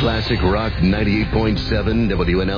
Classic Rock 98.7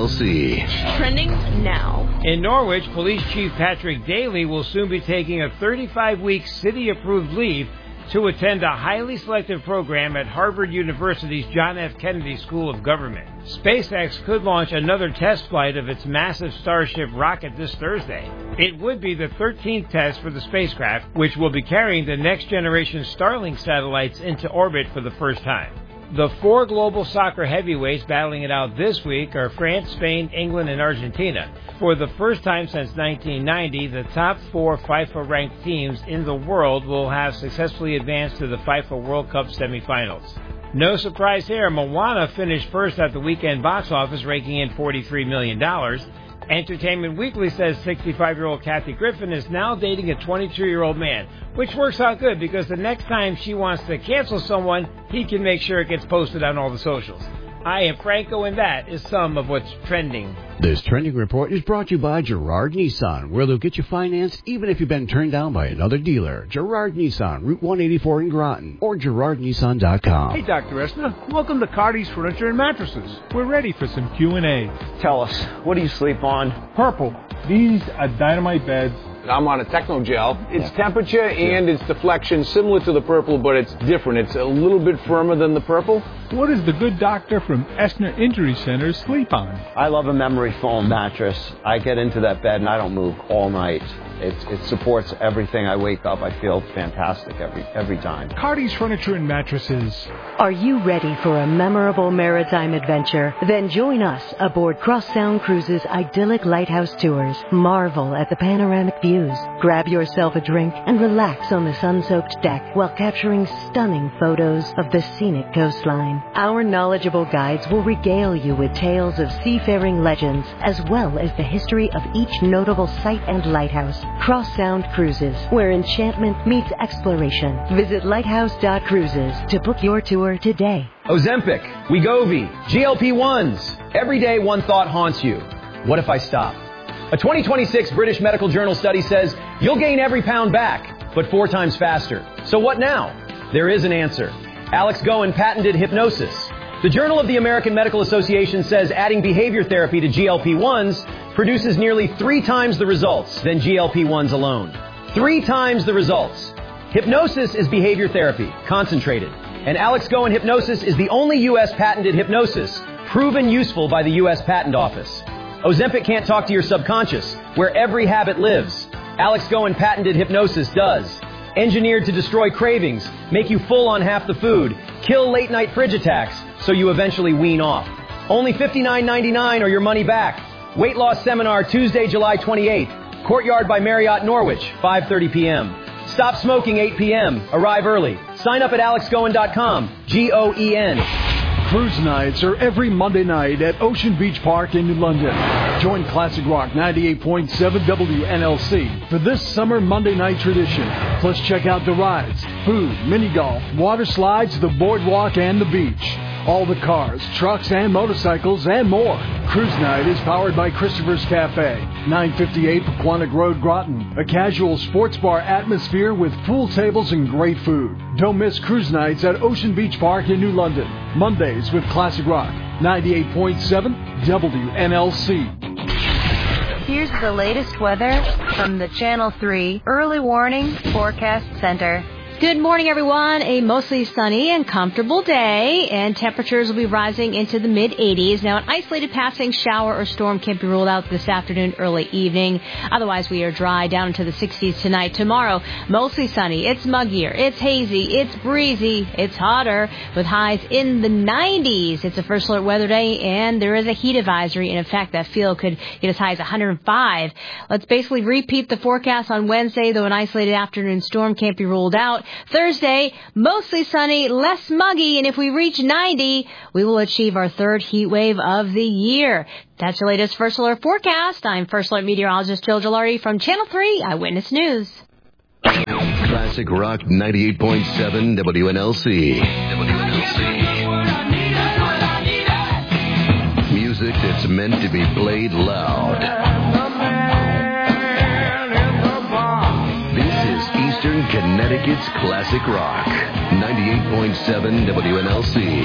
WNLC. Trending now. In Norwich, Police Chief Patrick Daly will soon be taking a 35-week city-approved leave to attend a highly selective program at Harvard University's John F. Kennedy School of Government. SpaceX could launch another test flight of its massive Starship rocket this Thursday. It would be the 13th test for the spacecraft, which will be carrying the next-generation Starlink satellites into orbit for the first time. The four global soccer heavyweights battling it out this week are France, Spain, England, and Argentina. For the first time since 1990, the top four FIFA-ranked teams in the world will have successfully advanced to the FIFA World Cup semifinals. No surprise here, Moana finished first at the weekend box office, raking in $43 million. Entertainment Weekly says 65-year-old Kathy Griffin is now dating a 22-year-old man, which works out good because the next time she wants to cancel someone, he can make sure it gets posted on all the socials. I am Franco, and that is some of what's trending. This trending report is brought to you by Girard Nissan, where they'll get you financed even if you've been turned down by another dealer. Girard Nissan, Route 184 in Groton, or GirardNissan.com. Hey, Dr. Esna. Welcome to Cardi's Furniture and Mattresses. We're ready for some Q&A. Tell us, what do you sleep on? Purple. These are dynamite beds. I'm on a Techno Gel. It's temperature and its deflection similar to the Purple, but it's different. It's a little bit firmer than the Purple. What does the good doctor from Esner Injury Center sleep on? I love a memory foam mattress. I get into that bed and I don't move all night. It supports everything. I wake up, I feel fantastic every time. Cardi's Furniture and Mattresses. Are you ready for a memorable maritime adventure? Then join us aboard Cross Sound Cruises' idyllic lighthouse tours. Marvel at the panoramic views. Grab yourself a drink and relax on the sun-soaked deck while capturing stunning photos of the scenic coastline. Our knowledgeable guides will regale you with tales of seafaring legends as well as the history of each notable site and lighthouse. Cross Sound Cruises, where enchantment meets exploration. Visit lighthouse.cruises to book your tour today. Ozempic, Wegovy, GLP-1s. Every day one thought haunts you. What if I stop? A 2026 British Medical Journal study says you'll gain every pound back, but 4 times faster. So what now? There is an answer. Alex Goen patented hypnosis. The Journal of the American Medical Association says adding behavior therapy to GLP-1s produces nearly 3 times the results than GLP-1s alone. 3 times the results. Hypnosis is behavior therapy, concentrated. And Alex Goen Hypnosis is the only U.S. patented hypnosis proven useful by the U.S. Patent Office. Ozempic can't talk to your subconscious, where every habit lives. Alex Goen patented hypnosis does. Engineered to destroy cravings, make you full on half the food, kill late-night fridge attacks, so you eventually wean off. Only $59.99 or your money back. Weight loss seminar Tuesday, July 28th. Courtyard by Marriott Norwich, 5:30 p.m. Stop smoking 8 p.m. Arrive early. Sign up at alexgoen.com. GOEN. Cruise nights are every Monday night at Ocean Beach Park in New London. Join Classic Rock 98.7 WNLC for this summer Monday night tradition. Plus check out the rides, food, mini golf, water slides, the boardwalk, and the beach. All the cars, trucks, and motorcycles, and more. Cruise Night is powered by Christopher's Cafe, 958 Pequannock Road, Groton. A casual sports bar atmosphere with pool tables and great food. Don't miss Cruise Nights at Ocean Beach Park in New London. Mondays with Classic Rock, 98.7 WNLC. Here's the latest weather from the Channel 3 Early Warning Forecast Center. Good morning, everyone. A mostly sunny and comfortable day, and temperatures will be rising into the mid-80s. Now, an isolated passing shower or storm can be ruled out this afternoon, early evening. Otherwise, we are dry down into the 60s tonight. Tomorrow, mostly sunny. It's muggier. It's hazy. It's breezy. It's hotter with highs in the 90s. It's a first alert weather day, and there is a heat advisory. And in fact, that field could get as high as 105. Let's basically repeat the forecast on Wednesday, though an isolated afternoon storm can't be ruled out. Thursday, mostly sunny, less muggy, and if we reach 90, we will achieve our 3rd heat wave of the year. That's the latest First Alert forecast. I'm First Alert meteorologist Jill Gilardi from Channel 3 Eyewitness News. Classic Rock 98.7 WNLC. Music that's meant to be played loud. Eastern Connecticut's Classic Rock, 98.7 WNLC.